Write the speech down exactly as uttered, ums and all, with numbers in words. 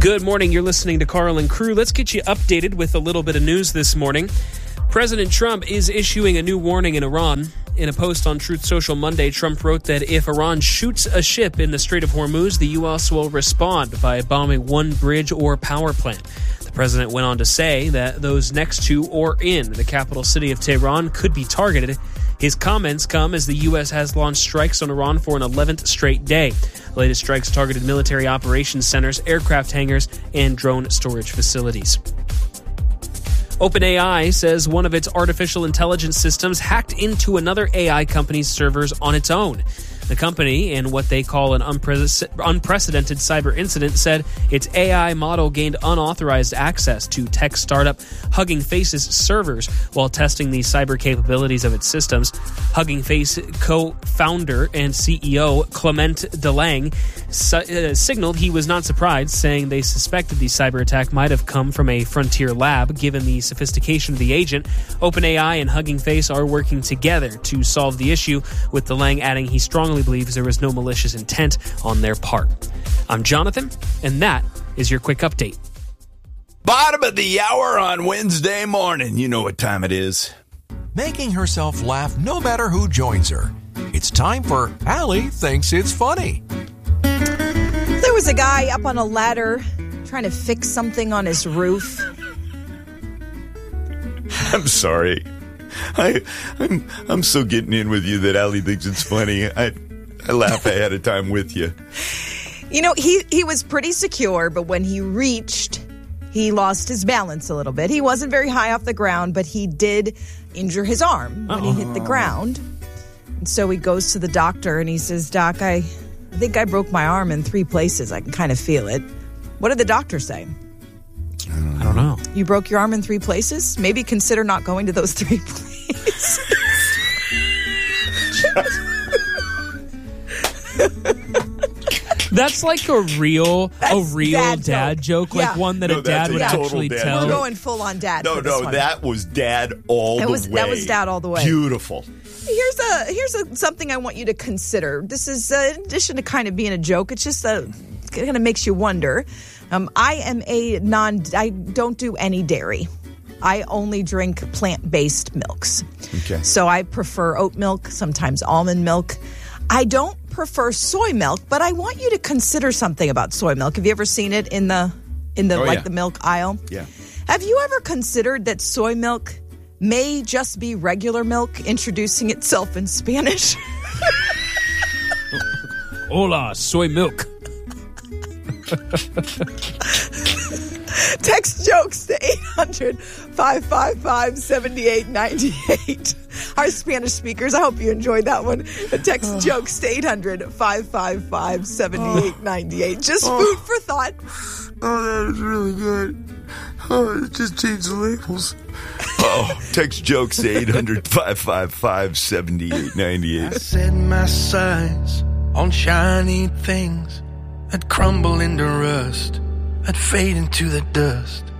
Good morning. You're listening to Carl and Crew. Let's get you updated with a little bit of news this morning. President Trump is issuing a new warning in Iran. In a post on Truth Social Monday, Trump wrote that if Iran shoots a ship in the Strait of Hormuz, the U S will respond by bombing one bridge or power plant. The president went on to say that those next to or in the capital city of Tehran could be targeted. His comments come as the U S has launched strikes on Iran for an eleventh straight day. The latest strikes targeted military operations centers, aircraft hangars, and drone storage facilities. OpenAI says one of its artificial intelligence systems hacked into another A I company's servers on its own. The company, in what they call an unpre- unprecedented cyber incident, said its A I model gained unauthorized access to tech startup Hugging Face's servers while testing the cyber capabilities of its systems. Hugging Face co-founder and C E O Clement Delange su- uh, signaled he was not surprised, saying they suspected the cyber attack might have come from a frontier lab, given the sophistication of the agent. OpenAI and Hugging Face are working together to solve the issue, with Delange adding he strongly believes there was no malicious intent on their part. I'm Jonathan, and that is your quick update. Bottom of the hour on Wednesday morning. You know what time it is. Making herself laugh no matter who joins her. It's time for Allie Thinks It's Funny. There was a guy up on a ladder trying to fix something on his roof. I'm sorry. I, I'm I'm so getting in with you that Allie thinks it's funny. I I laugh ahead of time with you. You know, he, he was pretty secure, but when he reached, he lost his balance a little bit. He wasn't very high off the ground, but he did injure his arm when Uh-oh. he hit the ground. And so he goes to the doctor and he says, Doc, I, I think I broke my arm in three places. I can kind of feel it. What did the doctor say? I don't know. You broke your arm in three places? Maybe consider not going to those three places. That's like a real, That's a real dad dad joke, joke. like Yeah. one that No, a dad that's a would total actually dad tell. We're going full on dad. No, for this no, one. that was dad all That the was- way. that was dad all the way. Beautiful. Here's a here's a, something I want you to consider. This is, uh, in addition to kind of being a joke, it's just a, it kind of makes you wonder. Um, I am a non, I don't do any dairy. I only drink plant-based milks. Okay. So I prefer oat milk, sometimes almond milk. I don't prefer soy milk, but I want you to consider something about soy milk. Have you ever seen it in the in the Oh, like yeah. the milk aisle? Yeah. Have you ever considered that soy milk may just be regular milk introducing itself in Spanish? Hola, soy milk. Text jokes to eight hundred, five five five, seven eight nine eight. Our Spanish speakers, I hope you enjoyed that one. Text jokes to eight hundred, five five five, seven eight nine eight. Just food for thought. Oh, that was really good. Oh, just change the labels. Oh, text jokes to eight hundred, five five five, seven eight nine eight. I set my sights on shiny things that crumble into rust, that fade into the dust.